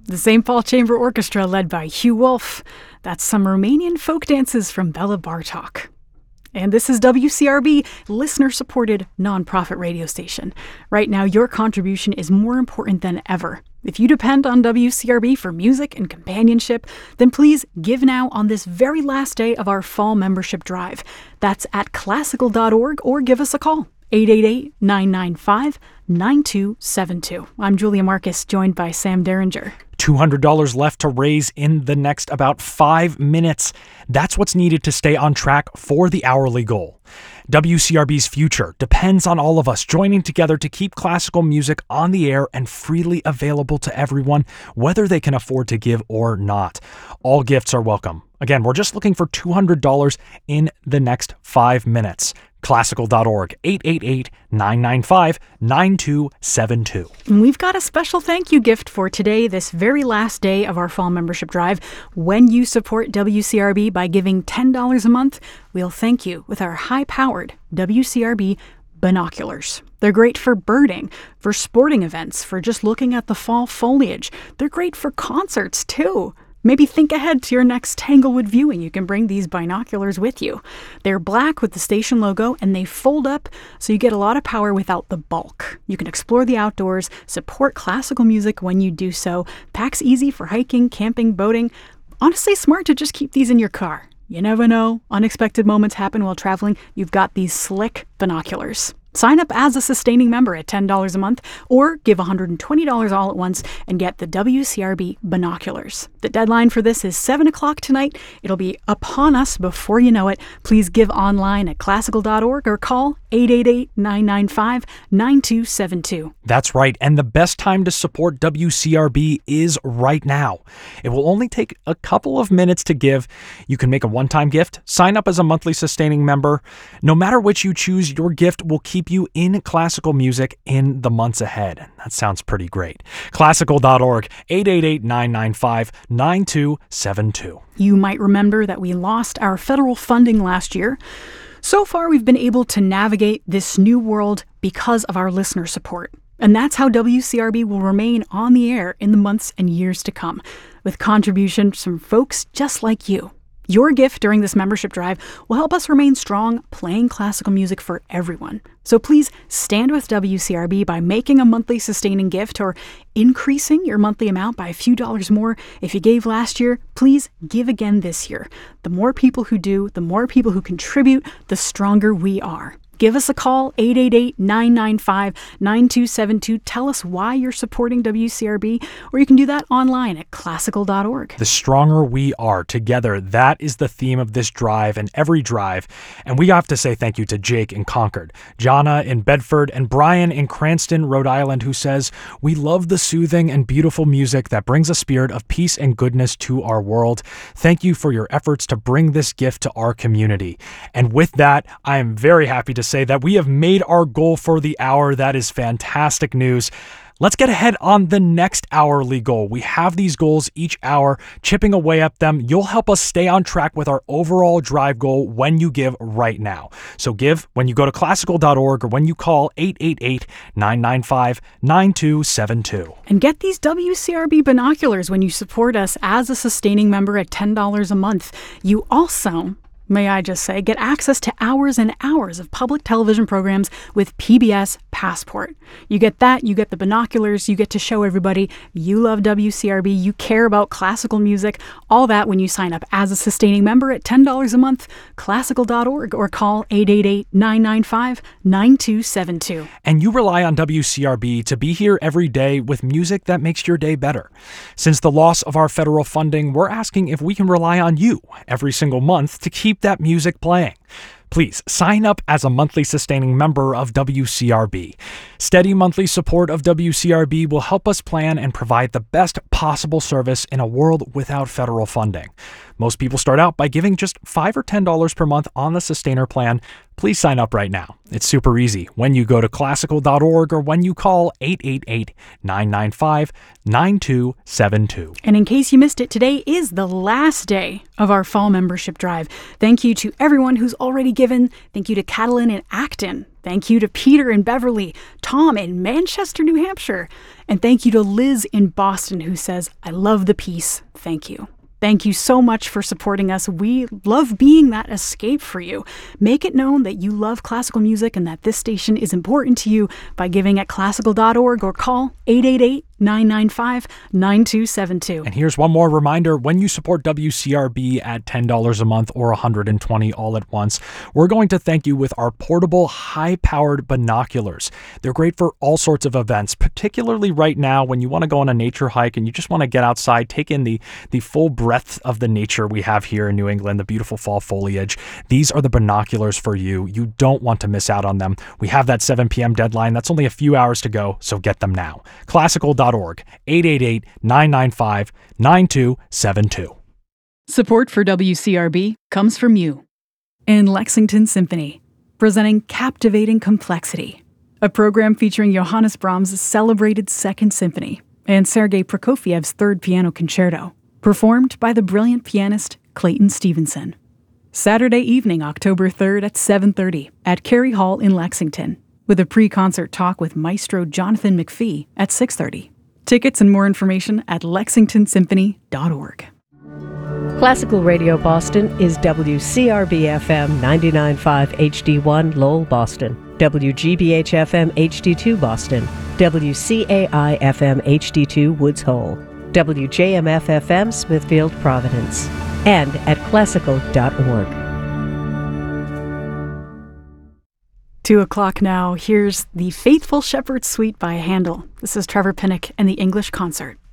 The St. Paul Chamber Orchestra led by Hugh Wolf. That's some Romanian folk dances from Bela Bartok. And this is WCRB, listener-supported nonprofit radio station. Right now, your contribution is more important than ever. If you depend on WCRB for music and companionship, then please give now on this very last day of our fall membership drive. That's at classical.org or give us a call, 888-995-9272. I'm Julia Marcus, joined by Sam Derringer. $200 left to raise in the next about 5 minutes. That's what's needed to stay on track for the hourly goal. WCRB's future depends on all of us joining together to keep classical music on the air and freely available to everyone, whether they can afford to give or not. All gifts are welcome. Again, we're just looking for $200 in the next 5 minutes. Classical.org, 888-995-9272. And we've got a special thank you gift for today, this very last day of our fall membership drive. When you support WCRB by giving $10 a month, we'll thank you with our high-powered WCRB binoculars. They're great for birding, for sporting events, for just looking at the fall foliage. They're great for concerts, too. Maybe think ahead to your next Tanglewood viewing. You can bring these binoculars with you. They're black with the station logo, and they fold up so you get a lot of power without the bulk. You can explore the outdoors, support classical music when you do so. Pack's easy for hiking, camping, boating. Honestly, smart to just keep these in your car. You never know. Unexpected moments happen while traveling. You've got these slick binoculars. Sign up as a sustaining member at $10 a month or give $120 all at once and get the WCRB binoculars. The deadline for this is 7 o'clock tonight. It'll be upon us before you know it. Please give online at classical.org or call 888-995-9272. That's right, and the best time to support WCRB is right now. It will only take a couple of minutes to give. You can make a one-time gift, sign up as a monthly sustaining member. No matter which you choose, your gift will keep you in classical music in the months ahead. That sounds pretty great. Classical.org, 888-995-9272. You might remember that we lost our federal funding last year. So far, we've been able to navigate this new world because of our listener support. And that's how WCRB will remain on the air in the months and years to come, with contributions from folks just like you. Your gift during this membership drive will help us remain strong, playing classical music for everyone. So please stand with WCRB by making a monthly sustaining gift or increasing your monthly amount by a few dollars more. If you gave last year, please give again this year. The more people who do, the more people who contribute, the stronger we are. Give us a call, 888-995-9272. Tell us why you're supporting WCRB, or you can do that online at classical.org. The stronger we are together, that is the theme of this drive and every drive. And we have to say thank you to Jake in Concord, Jana in Bedford, and Brian in Cranston, Rhode Island, who says, "We love the soothing and beautiful music that brings a spirit of peace and goodness to our world. Thank you for your efforts to bring this gift to our community." And with that, I am very happy to say that we have made our goal for the hour. That is fantastic news. Let's get ahead on the next hourly goal. We have these goals each hour, chipping away at them. You'll help us stay on track with our overall drive goal when you give right now. So give when you go to classical.org or when you call 888-995-9272. And get these WCRB binoculars when you support us as a sustaining member at $10 a month. You also, may I just say, get access to hours and hours of public television programs with PBS Passport. You get that, you get the binoculars, you get to show everybody you love WCRB, you care about classical music, all that when you sign up as a sustaining member at $10 a month, classical.org, or call 888-995-9272. And you rely on WCRB to be here every day with music that makes your day better. Since the loss of our federal funding, we're asking if we can rely on you every single month to keep that music playing. Please sign up as a monthly sustaining member of WCRB. Steady monthly support of WCRB will help us plan and provide the best possible service in a world without federal funding. Most people start out by giving just $5 or $10 per month on the Sustainer plan. Please sign up right now. It's super easy when you go to classical.org or when you call 888-995-9272. And in case you missed it, today is the last day of our fall membership drive. Thank you to everyone who's already given. Thank you to Catalin in Acton. Thank you to Peter in Beverly, Tom in Manchester, New Hampshire. And thank you to Liz in Boston who says, I love the piece. Thank you. Thank you so much for supporting us. We love being that escape for you. Make it known that you love classical music and that this station is important to you by giving at classical.org or call 888-995-9272. And here's one more reminder. When you support WCRB at $10 a month or $120 all at once, we're going to thank you with our portable, high-powered binoculars. They're great for all sorts of events, particularly right now when you want to go on a nature hike and you just want to get outside, take in the full breadth of the nature we have here in New England, the beautiful fall foliage. These are the binoculars for you. You don't want to miss out on them. We have that 7 p.m. deadline. That's only a few hours to go, so get them now. Classical.org, 888-995-9272. Support for WCRB comes from you. And Lexington Symphony, presenting Captivating Complexity, a program featuring Johannes Brahms' celebrated Second Symphony and Sergei Prokofiev's Third Piano Concerto, performed by the brilliant pianist Clayton Stevenson. Saturday evening, October 3rd at 7:30 at Cary Hall in Lexington, with a pre-concert talk with Maestro Jonathan McPhee at 6:30. Tickets and more information at lexingtonsymphony.org. Classical Radio Boston is WCRB-FM 99.5 HD1 Lowell, Boston, WGBH-FM HD2 Boston, WCAI-FM HD2 Woods Hole, WJMF-FM Smithfield, Providence, and at classical.org. 2 o'clock now. Here's the Faithful Shepherd Suite by Handel. This is Trevor Pinnock and the English Concert.